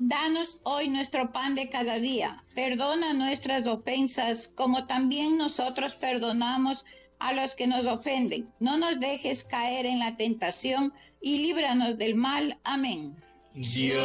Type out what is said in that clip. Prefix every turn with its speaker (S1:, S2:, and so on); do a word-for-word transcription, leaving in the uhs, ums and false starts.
S1: Danos hoy nuestro pan de cada día. Perdona nuestras ofensas, como también nosotros perdonamos a los que nos ofenden. No nos dejes caer en la tentación y líbranos del mal. Amén.
S2: Dios